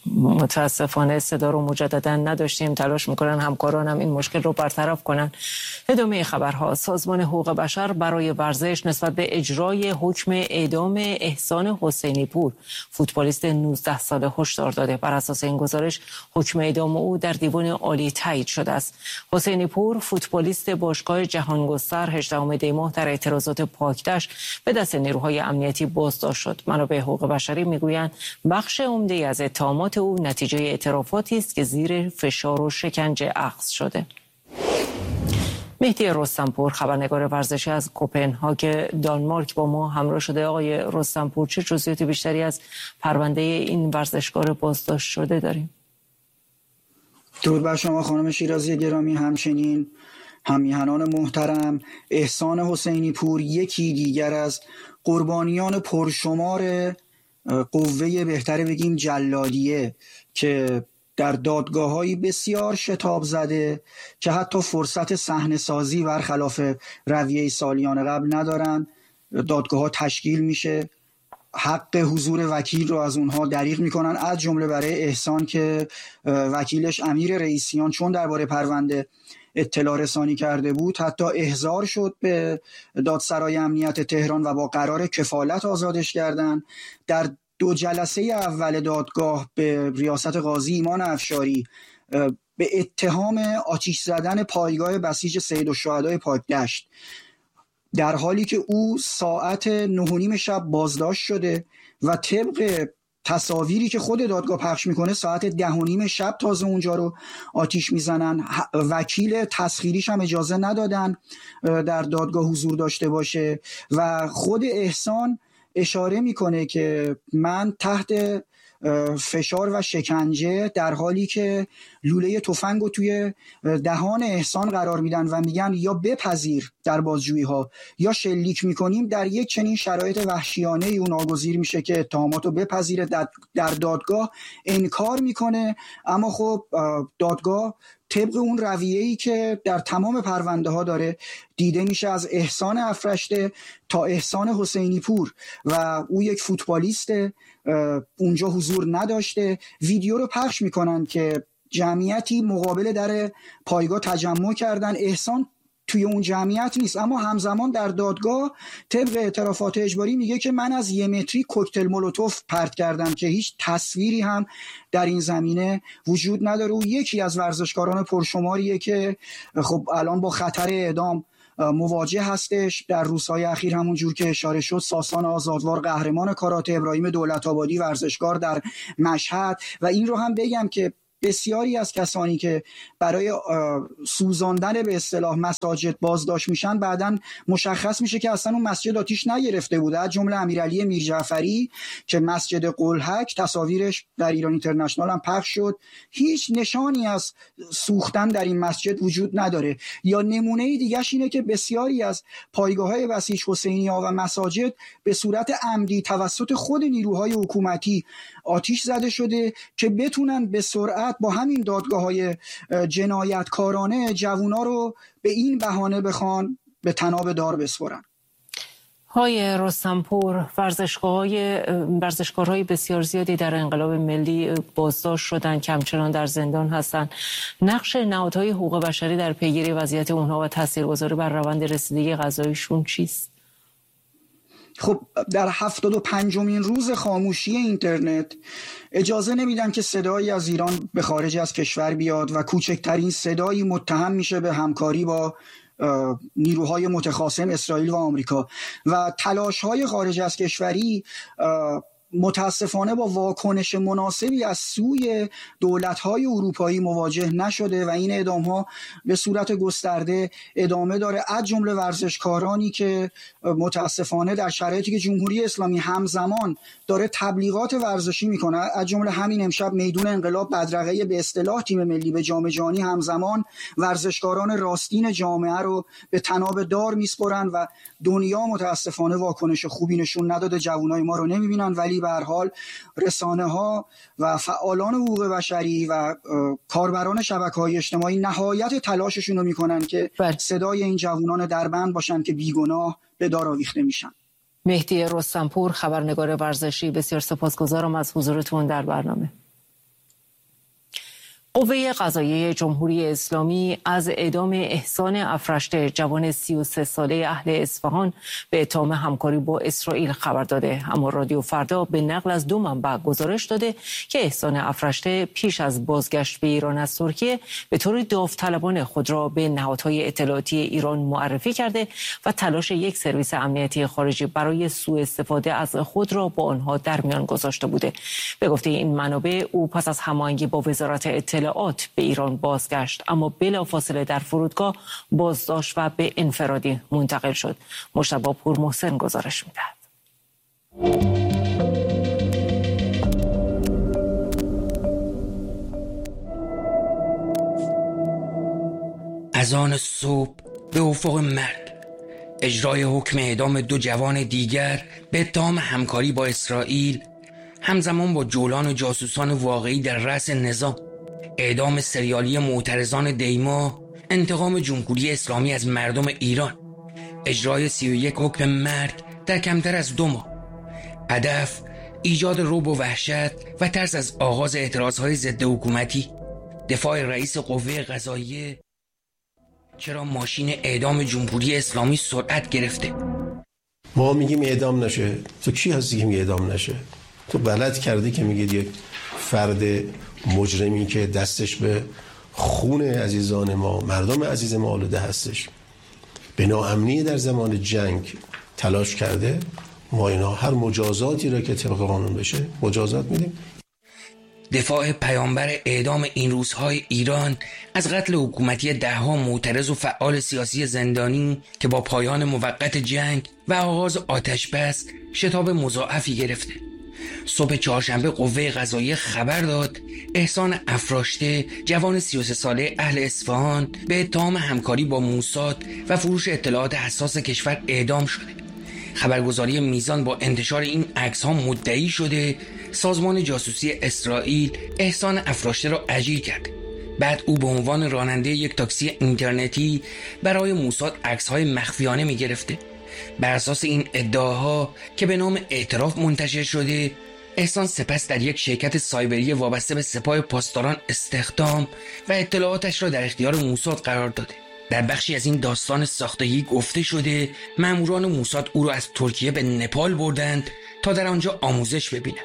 متاسفانه صدا رو مجددا نداشتیم. تلاش میکنن همکارانم این مشکل رو برطرف کنن. ادامه خبرها. سازمان حقوق بشر برای ورزش نسبت به اجرای حکم اعدام احسان حسینی پور، فوتبالیست 19 ساله، هشدار داده. بر اساس این گزارش حکم اعدام او در دیوان عالی تایید شده است. حسینی پور، فوتبالیست باشگاه جهانگستر، 18 دی ماه در اعتراضات پاکدشت به دست نیروهای امنیتی بازداشت شد. منابع حقوق بشری میگویند بخش عمده از اتهامات او نتیجه اعترافاتی است که زیر فشار و شکنجه اخذ شده. مهدی رستمپور، خبرنگار ورزشی از کوپنهاگ دانمارک، با ما همراه شده. آقای رستمپور، چه جزئیات بیشتری از پرونده این ورزشکار بازداشت شده داریم؟ درود بر شما خانم شیرازی گرامی، همچنین همیهنان محترم. احسان حسینی پور یکی دیگر از قربانیان پرشمار قوه، بهتره بگیم جلادیه، که در دادگاه‌های بسیار شتاب زده که حتی فرصت صحنه‌سازی برخلاف رویه سالیان قبل ندارن. دادگاه‌ها تشکیل میشه، حق حضور وکیل رو از اونها دریغ میکنن، از جمله برای احسان که وکیلش امیر رئیسیان چون درباره پرونده اطلاع رسانی کرده بود حتی احضار شد به دادسرای امنیت تهران و با قرار کفالت آزادش کردن. در 2 جلسه اول دادگاه به ریاست قاضی ایمان افشاری به اتهام آتش زدن پایگاه بسیج سیدالشهداء پاکدشت، در حالی که او ساعت 9:30 شب بازداشت شده و طبق تصاویری که خود دادگاه پخش میکنه ساعت 10:30 شب تازه اونجا رو آتیش میزنن. وکیل تسخیریش هم اجازه ندادن در دادگاه حضور داشته باشه و خود احسان اشاره میکنه که من تحت فشار و شکنجه، در حالی که لوله تفنگ رو توی دهان احسان قرار میدن و میگن یا بپذیر در بازجویی ها یا شلیک میکنیم، در یک چنین شرایط وحشیانه ای اون ناگزیر میشه که اتهامات رو بپذیره. در دادگاه انکار میکنه، اما خب دادگاه طبق اون رویه‌ای که در تمام پرونده ها داره دیده میشه، از احسان افرشته تا احسان حسینی پور و او یک فوتبالیست اونجا حضور نداشته. ویدیو رو پخش میکنن که جمعیتی مقابل در پایگاه تجمع کردن، احسان توی اون جمعیت نیست، اما همزمان در دادگاه طبق اعترافات اجباری میگه که من از 1 متری کوکتل مولوتوف پرت کردم که هیچ تصویری هم در این زمینه وجود نداره. او یکی از ورزشکاران پرشماریه که خب الان با خطر اعدام مواجه هستش. در روزهای اخیر همون جور که اشاره شد، ساسان آزادوار قهرمان کاراته، ابراهیم دولت‌آبادی ورزشکار در مشهد. و این رو هم بگم که بسیاری از کسانی که برای سوزاندن به اصطلاح مساجد بازداشت میشن بعداً مشخص میشه که اصلا اون مسجد آتیش نگرفته بوده، از جمله امیرعلی میرجعفری که مسجد قلهک تصاویرش در ایران اینترنشنال هم پخش شد، هیچ نشانی از سوختن در این مسجد وجود نداره. یا نمونه دیگه‌ش اینه که بسیاری از پایگاه‌های بسیج حسینی‌ها و مساجد به صورت عمدی توسط خود نیروهای حکومتی آتیش زده شده که بتونن به سرعت با همین دادگاه‌های جنایتکارانه جوونا رو به این بهانه بخوان به طناب دار بسپرن. های رستمپور، ورزشکارهای بسیار زیادی در انقلاب ملی بازداشت شدند که همچنان در زندان هستند. نقش نهادهای حقوق بشری در پیگیری وضعیت اونها و تاثیرگذاری بر روند رسیدگی قضاییشون چیست؟ خب در 75مین روز خاموشی اینترنت اجازه نمیدن که صدایی از ایران به خارج از کشور بیاد و کوچکترین صدایی متهم میشه به همکاری با نیروهای متخاصم اسرائیل و آمریکا و تلاش‌های خارج از کشوری متاسفانه با واکنش مناسبی از سوی دولت‌های اروپایی مواجه نشده و این اعدام‌ها به صورت گسترده ادامه داره، از جمله ورزشکارانی که متاسفانه در شرایطی که جمهوری اسلامی همزمان داره تبلیغات ورزشی میکنه، از جمله همین امشب میدون انقلاب بدرقه به اصطلاح تیم ملی به جام جهانی، همزمان ورزشکاران راستین جامعه رو به طناب دار میسپرن و دنیا متاسفانه واکنش خوبی نشون نداده. جوانای ما رو نمیبینن، ولی به هر حال رسانه‌ها و فعالان حقوق بشری و کاربران شبکه‌های اجتماعی نهایت تلاششون رو میکنن که صدای این جوانان دربند باشن که بیگناه به دار آویخته میشن. مهدی رستمپور، خبرنگار ورزشی، بسیار سپاسگزارم از حضورتون در برنامه. قوه قضاییه جمهوری اسلامی از اعدام احسان افرشته، جوان 33 ساله اهل اصفهان، به اتهام همکاری با اسرائیل خبر داده. اما رادیو فردا به نقل از 2 منبع گزارش داده که احسان افرشته پیش از بازگشت به ایران از ترکیه به طور داوطلبانه خود را به نهادهای اطلاعاتی ایران معرفی کرده و تلاش یک سرویس امنیتی خارجی برای سوء استفاده از خود را با آنها در میان گذاشته بوده. به گفته این منابع، او پس از هماهنگی با وزارت اطلاعات به ایران بازگشت، اما بلافاصله در فرودگاه بازداشت و به انفرادی منتقل شد. مجتبی پور محسن گزارش می‌دهد. از آن صبح به افق مرگ، اجرای حکم اعدام 2 جوان دیگر به اتهام همکاری با اسرائیل، همزمان با جولان و جاسوسان واقعی در رأس نظام، اعدام سریالی معترضان دیما، انتقام جمهوری اسلامی از مردم ایران، اجرای 31 حکم مرگ در کمتر از 2 ماه. هدف ایجاد رعب و وحشت و ترس از آغاز اعتراضهای ضد حکومتی. دفاع رئیس قوه قضاییه: چرا ماشین اعدام جمهوری اسلامی سرعت گرفته؟ ما میگیم اعدام نشه. تو کی هستی که میگه اعدام نشه؟ تو بلد کردی که میگید یک فرد مجرمی که دستش به خون عزیزان ما، مردم عزیز ما آلوده هستش، به ناامنی در زمان جنگ تلاش کرده، ما اینا هر مجازاتی را که طبق قانون بشه مجازات میدیم. دفاع پیامبر اعدام این روزهای ایران از قتل حکومتی 10 معترض و فعال سیاسی زندانی که با پایان موقت جنگ و آغاز آتش‌بس شتاب مضاعفی گرفته. صبح چهارشنبه قوه قضاییه خبر داد احسان افراشته، جوان 33 ساله اهل اصفهان، به اتهام همکاری با موساد و فروش اطلاعات حساس کشور اعدام شده. خبرگزاری میزان با انتشار این عکس‌ها مدعی شده سازمان جاسوسی اسرائیل احسان افراشته را اجیر کرده. بعد او به عنوان راننده یک تاکسی اینترنتی برای موساد عکس‌های مخفیانه می‌گرفته. بر اساس این ادعاها که به نام اعتراف منتشر شده، احسان سپس در یک شرکت سایبری وابسته به سپاه پاسداران استخدام و اطلاعاتش را در اختیار موساد قرار داده. در بخشی از این داستان ساختگی گفته شده ماموران موساد او را از ترکیه به نپال بردند تا در آنجا آموزش ببیند.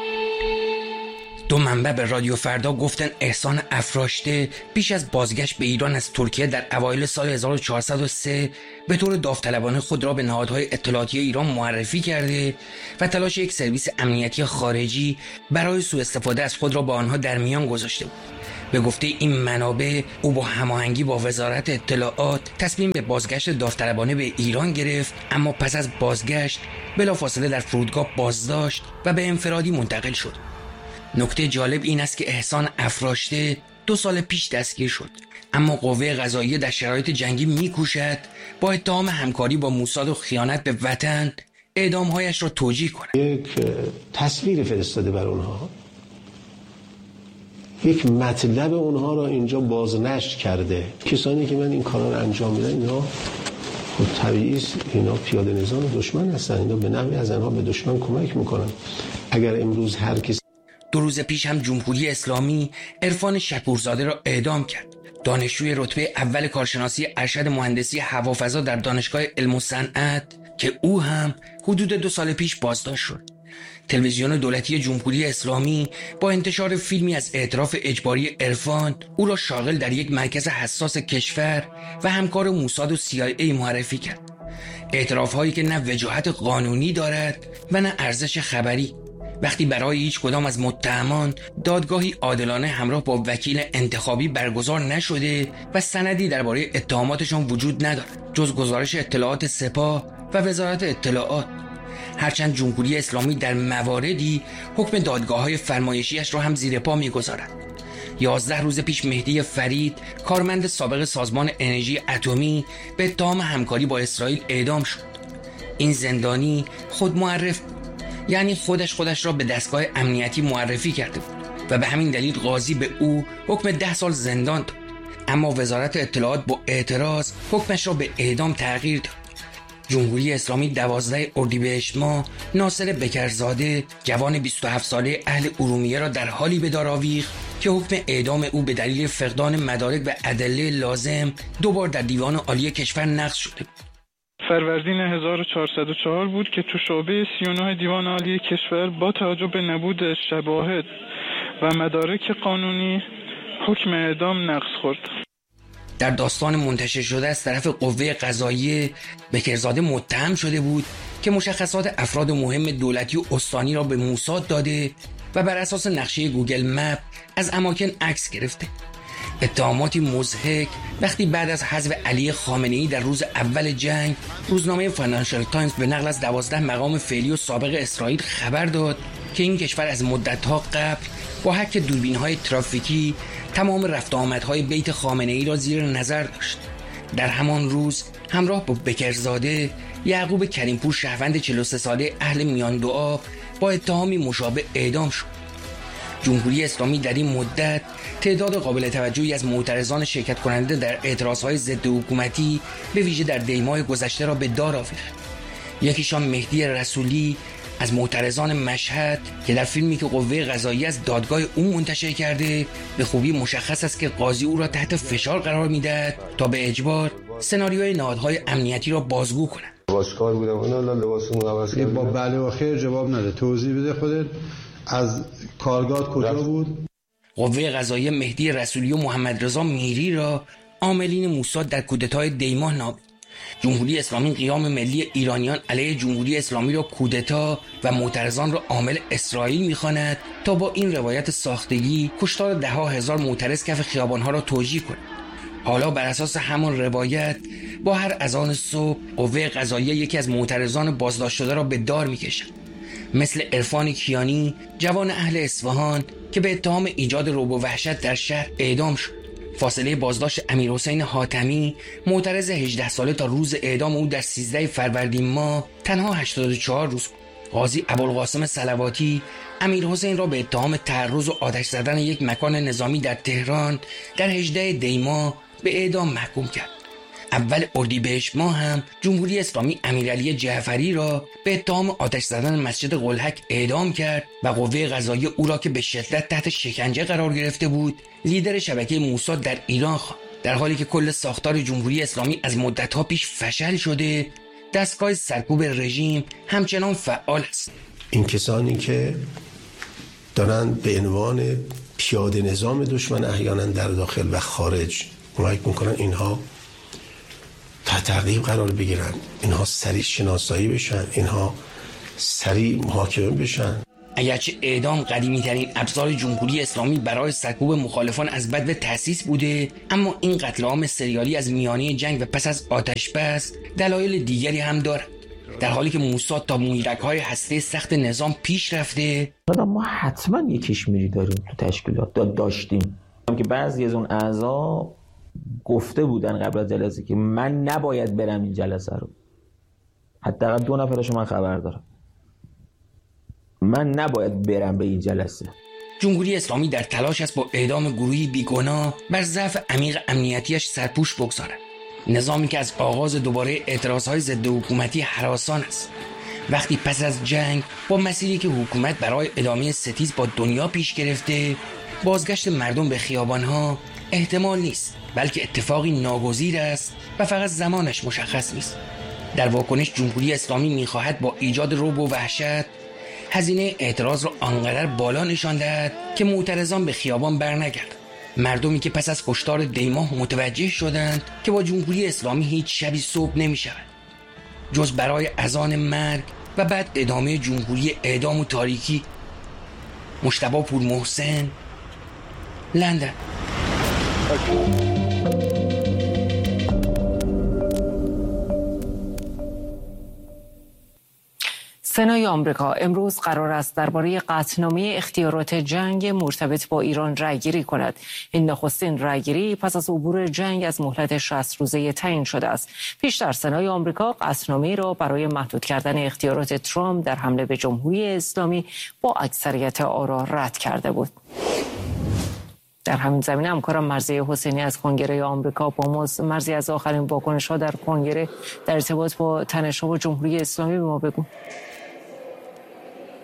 2 منبع به رادیو فردا گفتن احسان افراشته پیش از بازگشت به ایران از ترکیه در اوایل سال 1403 به طور داوطلبانه خود را به نهادهای اطلاعاتی ایران معرفی کرده و تلاش یک سرویس امنیتی خارجی برای سوء استفاده از خود را با آنها در میان گذاشته بود. به گفته این منابع، او با هماهنگی با وزارت اطلاعات تصمیم به بازگشت داوطلبانه به ایران گرفت، اما پس از بازگشت بلافاصله در فرودگاه بازداشت و به انفرادی منتقل شد. نکته جالب این است که احسان افراشته 2 سال پیش دستگیر شد، اما قوه قضاییه در شرایط جنگی می‌کوشد با اتهام همکاری با موساد و خیانت به وطن اعدام‌هایش را توجیه کند. یک تصویر فرستاده بر اونها، یک مطلب اونها را اینجا بازنشر کرده. کسانی که من این کارا رو انجام میدن اینا خب طبیعی است، اینا پیاده نظام دشمن هستن، اینا به نحوی از آنها به دشمن کمک میکنن. اگر امروز هر کسی 2 روز پیش هم جمهوری اسلامی عرفان شکورزاده را اعدام کرد. دانشجوی رتبه اول کارشناسی ارشد مهندسی هوافضا در دانشگاه علم و صنعت که او هم حدود 2 سال پیش بازداشت شد. تلویزیون دولتی جمهوری اسلامی با انتشار فیلمی از اعتراف اجباری عرفان او را شاغل در یک مرکز حساس کشور و همکار موساد و CIA معرفی کرد. اعتراف‌هایی که نه وجاهت قانونی دارد و نه ارزش خبری. وقتی برای هیچ کدام از متهمان دادگاهی عادلانه همراه با وکیل انتخابی برگزار نشده و سندی درباره اتهاماتشان وجود ندارد جز گزارش اطلاعات سپاه و وزارت اطلاعات. هرچند جمهوری اسلامی در مواردی حکم دادگاه‌های فرمایشیش را هم زیر پا می‌گذارد. 11 روز پیش مهدی فرید، کارمند سابق سازمان انرژی اتمی، به اتهام همکاری با اسرائیل اعدام شد. این زندانی خود معرف بود، یعنی خودش را به دستگاه امنیتی معرفی کرده بود و به همین دلیل قاضی به او حکم 10 سال زندان داد. اما وزارت اطلاعات با اعتراض حکمش را به اعدام تغییر داد. جمهوری اسلامی 12 اردیبهشت ماه ناصر بکرزاده، جوان 27 ساله اهل ارومیه را در حالی به دار آویخت که حکم اعدام او به دلیل فقدان مدارک و ادله لازم دوبار در دیوان عالی کشور نقض شده بود. فروردین 1404 بود که تو شعبه 39 دیوان عالی کشور با توجه به نبود شواهد و مدارک قانونی حکم اعدام نقض خورد. در داستان منتشر شده از طرف قوه قضاییه بکرزاده متهم شده بود که مشخصات افراد مهم دولتی و استانی را به موساد داده و بر اساس نقشه گوگل مپ از اماکن عکس گرفته. اتهاماتی مضحک وقتی بعد از حذف علی خامنه‌ای در روز اول جنگ روزنامه فاینانشال تایمز به نقل از 12 مقام فعلی و سابق اسرائیل خبر داد که این کشور از مدت‌ها قبل با حک دوربین‌های ترافیکی تمام رفت و آمدهای بیت خامنه‌ای را زیر نظر داشت. در همان روز همراه با بکرزاده یعقوب کریمپور شهروند 43 ساله اهل میان دعا با اتهامی مشابه اعدام شد. جمهوری اسلامی در این مدت تعداد قابل توجهی از معترضان شرکت کننده در اعتراضهای ضد حکومتی به ویژه در دیماه گذشته را به دار آورد. یکیشان مهدی رسولی از معترضان مشهد که در فیلمی که قوه قضاییه از دادگاه او منتشر کرده به خوبی مشخص است که قاضی او را تحت فشار قرار می‌دهد تا به اجبار سناریوی نهادهای امنیتی را بازگو کند. لباسکار بودم اونا لباسمون عوض کردن. با بله و خیر جواب نده. توضیح بده خودت. از کارگاه کجا بود؟ قوه قضاییه مهدی رسولی و محمد رضا میری را عاملین موساد در کودتای دیماه نامید. جمهوری اسلامی قیام ملی ایرانیان علیه جمهوری اسلامی را کودتا و معترضان را عامل اسرائیل می‌خواند تا با این روایت ساختگی کشتار ده‌ها هزار معترض کف خیابان‌ها را توجیه کند. حالا بر اساس همان روایت با هر اذان صبح قوه قضاییه یکی از معترضان بازداشت شده را به دار می‌کشد. مثل عرفان کیانی جوان اهل اصفهان که به اتهام ایجاد رعب و وحشت در شهر اعدام شد. فاصله بازداشت امیرحسین حاتمی معترض 18 ساله تا روز اعدام او در 13 فروردین ماه تنها 84 روز بود. قاضی ابوالقاسم صلواتی امیرحسین را به اتهام تعرض و آتش زدن یک مکان نظامی در تهران در 18 دی ماه به اعدام محکوم کرد. اول اردیبهشت ماه هم جمهوری اسلامی امیرعلی جعفری را به اتهام آتش زدن مسجد قلهک اعدام کرد و قوه قضاییه او را که به شدت تحت شکنجه قرار گرفته بود لیدر شبکه موساد در ایران خواند. در حالی که کل ساختار جمهوری اسلامی از مدت‌ها پیش فشل شده، دستگاه سرکوب رژیم همچنان فعال است. این کسانی که دارن به عنوان پیاده نظام دشمن احیانا در داخل و خارج کمک میکنن اینها تحت تعقیب قرار بگیرن، اینها سریع شناسایی بشن، اینها سریع محاکمه بشن. اگرچه اعدام قدیمی ترین ابزار جمهوری اسلامی برای سرکوب مخالفان از بدو تأسیس بوده، اما این قتل عام سریالی از میانه جنگ و پس از آتش بس دلایل دیگری هم دارد. در حالی که موساد تا مویرک‌های هسته سخت نظام پیش رفته، ما حتما یک کشمیری داریم تو تشکیلات داشتیم که بعضی از اون اعضا گفته بودن قبل از جلسه که من نباید برم این جلسه رو. حداقل 2 نفرشو من خبر دارم. من نباید برم به این جلسه. جمهوری اسلامی در تلاش است با اعدام گروهی بیگناه بر ضعف عمیق امنیتیش سرپوش بگذارد. نظامی که از آغاز دوباره اعتراضهای ضد حکومتی هراسان است. وقتی پس از جنگ با مسیری که حکومت برای ادامه ستیز با دنیا پیش گرفته، بازگشت مردم به خیابانها احتمال نیست، بلکه اتفاقی ناگزیر است و فقط زمانش مشخص نیست. در واکنش جمهوری اسلامی می‌خواهد با ایجاد رعب و وحشت هزینه اعتراض را آنقدر بالا نشان دهد که معترضان به خیابان برنگردند. مردمی که پس از کشتار دیماه متوجه شدند که با جمهوری اسلامی هیچ شبی صبح نمی‌شود جز برای اذان مرگ و بعد ادامه جمهوری اعدام و تاریکی. مجتبی پورمحسن، لندن. سنای آمریکا امروز قرار است درباره قطعنامه اختیارات جنگ مرتبط با ایران رأیگیری کند. این نخستین رأیگیری پس از عبور جنگ از مهلت 60 روزه تعیین شده است. پیشتر سنای آمریکا قطعنامه را برای محدود کردن اختیارات ترامپ در حمله به جمهوری اسلامی با اکثریت آرا رد کرده بود. در همین زمینه همکارم مرضی حسینی از کنگره آمریکا با ماست. مرضی، از آخرین واکنش‌ها در کنگره در ارتباط با تنش‌ها با جمهوری اسلامی به ما بگو.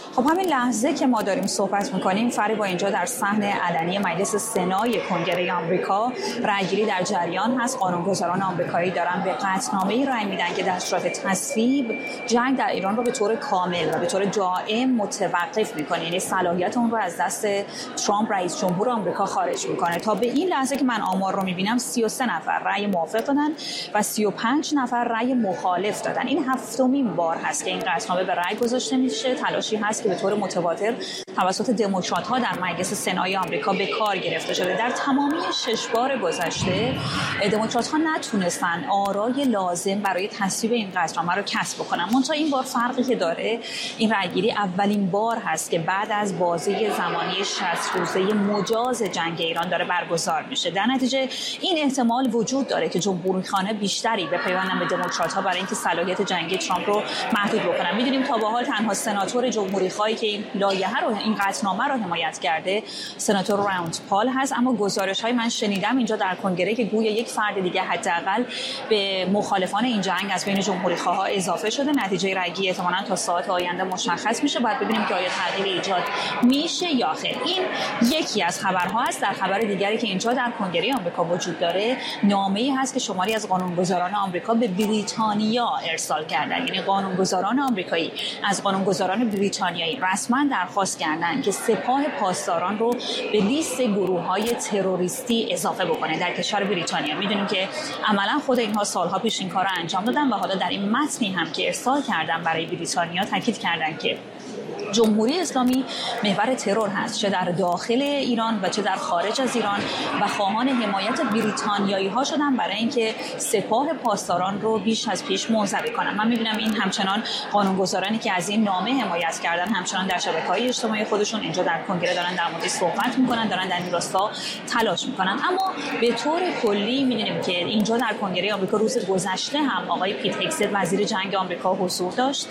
خب همین لحظه که ما داریم صحبت میکنیم فریبا اینجا در صحن علنی مجلس سنای کنگره آمریکا رأیگیری در جریان هست. قانونگذاران آمریکایی دارن به قطعنامه‌ای رأی میدن که در صورت تصویب جنگ در ایران رو به طور کامل و به طور دائم متوقف میکنه، یعنی صلاحیت اون رو از دست ترامپ رئیس جمهور آمریکا خارج میکنه. تا به این لحظه که من آمار رو میبینم 33 نفر رأی موافق دادن و 35 نفر رأی مخالف دادن. این هفتمین بار هست که این قطعنامه به رأی گذاشته میشه. تلاشی هست که به طور متواتر توسط دموکرات‌ها در مجلس سنای آمریکا به کار گرفته شده. در تمامی 6 بار گذشته دموکرات‌ها نتونستن آرای لازم برای تصویب این قطعنامه رو کسب بکنن. منتها این بار فرقی که داره، این رأیگیری اولین بار هست که بعد از بازه زمانی 60 روزه مجاز جنگ ایران داره برگزار میشه. در نتیجه این احتمال وجود داره که جمهوری‌خوانه بیشتری بپیوندن به دموکرات‌ها برای اینکه صلاحیت جنگی ترامپ رو محدود بکنن. می‌دونیم تا به حال تنها سناتور جمهوری‌خواهی که این لایحه رو، این قطعنامه رو حمایت کرده، سناتور راند پال هست. اما گزارش‌های من شنیدم اینجا در کنگره که گویا یک فرد دیگه حداقل به مخالفان این جنگ از بین جمهوری‌خواها اضافه شده. نتیجه رأیگیری احتمالاً تا ساعات آینده مشخص میشه. باید ببینیم که آیا تغییر ایجاد میشه یا خیر. این یکی از خبرها است. در خبر دیگری که اینجا در کنگره آمریکا وجود داره، نامه‌ای هست که شماری از قانونگذاران آمریکا به بریتانیا ارسال کردند. یعنی قانونگذاران آمریکایی از قانونگذاران بریتانیایی رسما درخواست کردند که سپاه پاسداران رو به لیست گروه‌های تروریستی اضافه بکنه در کشور بریتانیا. میدونیم که عملاً خود اینها سالها پیش این کار رو انجام دادن و حالا در این متنی هم که ارسال کردن برای بریتانیا تاکید کردن که جمهوری اسلامی محور ترور هست، چه در داخل ایران و چه در خارج از ایران، و خواهان حمایت بریتانیایی ها شدن برای اینکه سپاه پاسداران رو بیش از پیش منزوی کنن. من میبینم این همچنان قانونگذارانی که از این نامه حمایت کردن همچنان در شبکه‌های اجتماعی خودشون اینجا در کنگره دارن در موردش صحبت میکنن، دارن در این راستا تلاش میکنن. اما به طور کلی میبینیم که اینجا در کنگره آمریکا روز گذشته هم آقای پیت هگست وزیر جنگ آمریکا حضور داشت.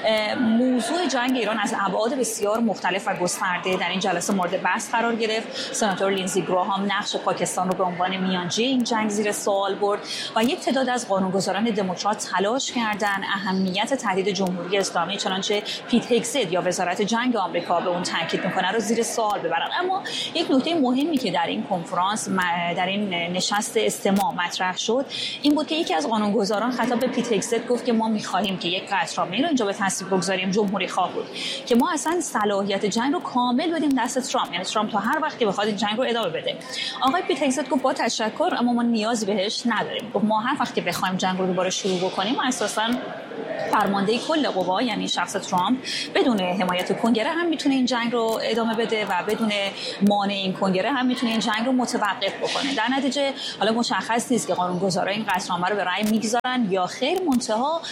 موضوع جنگ ایران از ابعاد بسیار مختلف و گسترده در این جلسه مورد بحث قرار گرفت. سناتور لینزی گراهام نقش پاکستان رو به عنوان میانجی این جنگ زیر سوال برد و یک تعداد از قانونگذاران دموکرات تلاش کردند اهمیت تهدید جمهوری اسلامی، چنانچه پیت هگست یا وزارت جنگ آمریکا به اون تاکید میکنه، رو زیر سوال ببرن. اما یک نکته مهمی که در این کنفرانس، در این نشست استماع مطرح شد، این بود که یکی از قانونگذاران خطاب به پیت هگست گفت که ما می‌خواهیم که یک قطعنامه رو اینجا به تصویب بگذاریم، جمهوری خواه بود، که ما اصلا صلاحیت جنگ رو کامل بدیم دست ترامپ، یعنی ترامپ تا هر وقت که بخواد این جنگ رو ادامه بده. آقای پیت هگست گفت با تشکر، اما ما نیازی بهش نداریم. گفت ما هر وقت که بخوایم جنگ رو دوباره شروع بکنیم، اساساً فرمانده کل قوا یعنی شخص ترامپ بدون حمایت کنگره هم میتونه این جنگ رو ادامه بده و بدون مانع این کنگره هم میتونه این جنگ رو متوقف بکنه. در نتیجه حالا مشخص نیست که قانونگذارا این قطعنامه رو به رأی میگذارن یا خیر. منتها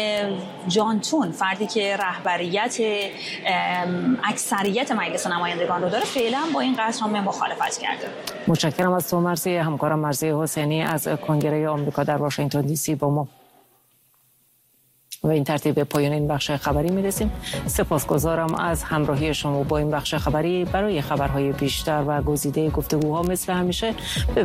جان تون، فردی که رهبریت اکثریت مجلس نمایندگان رو داره، فعلا با این قطعنامه مخالفت کرده. متشکرم از تو مرسی. همکارم مرضی حسینی از کنگره آمریکا در واشنگتن دی سی با ما. و این ترتیب به پایان این بخش خبری میرسیم. سپاسگزارم از همراهی شما با این بخش خبری. برای خبرهای بیشتر و گزیده گفتگوها مثل همیشه